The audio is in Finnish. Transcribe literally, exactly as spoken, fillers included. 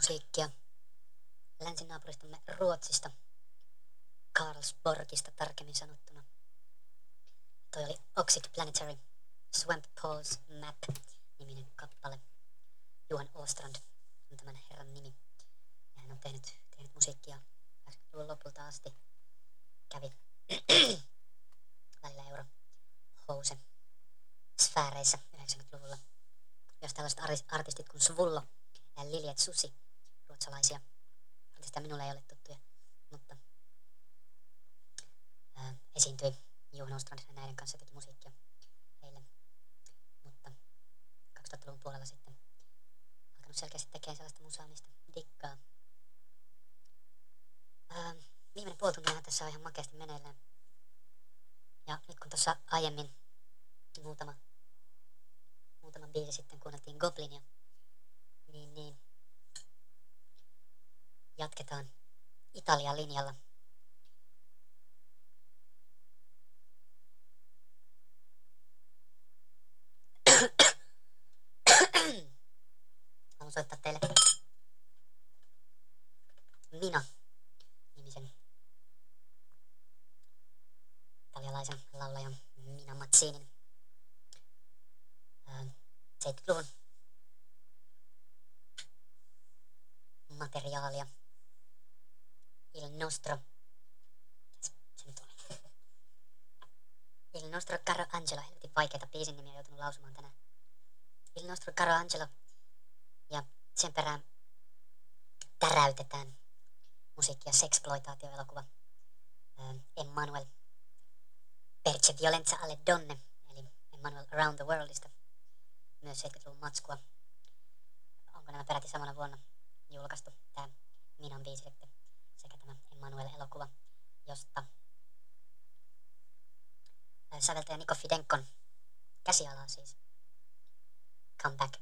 musiikkia länsinaapuristamme Ruotsista, Karlsborgista tarkemmin sanottuna. Toi oli Oxid Planetary Swamp Pause Map-niminen kappale. Johan Åstrand on tämän herran nimi. Ja hän on tehnyt, tehnyt musiikkia kahdeksankymmentäluvun lopulta asti. Kävi välillä Eurohouse sfääreissä yhdeksänkymmentäluvulla. Jos tällaiset artistit kuin Svullo ja Liljet Susi, ruotsalaisia artisteja minulle ei ole tuttuja, mutta ää, esiintyi Johan Åstrand ja näiden kanssa teki musiikkia heille. Mutta kaksituhattaluvun puolella sitten alkanut selkeästi tekemään sellaista musaa, mistä dikkaa. Ää, viimeinen puoli tuntia tässä on ihan makeasti meneillään. Ja nyt kun tuossa aiemmin muutama, muutama biisi sitten kuunneltiin Goblinia, niin, niin jatketaan Italian linjalla. Haluan soittaa teille Mina-nimisen italialaisen laulajan Mina Mazzinin seitsemänkymmentäluvun materiaalia. Il nostro se nyt oli. Il nostro caro Angelo, helvetin vaikeita biisin nimiä joutunut lausumaan tänään. Il nostro caro Angelo. Ja sen perään täräytetään musiikki- ja sexploitaatioelokuva Emmanuel Perce Violenza alle Donne, eli Emmanuel Around the Worldista, myös seitsemänkymmentäluvun matskua. Onko nämä peräti samana vuonna julkaistu, tämä Minan biisi sitten, sekä tämä Emmanuel-elokuva, josta säveltäjä Niko Fidenkon käsialaa siis Come Back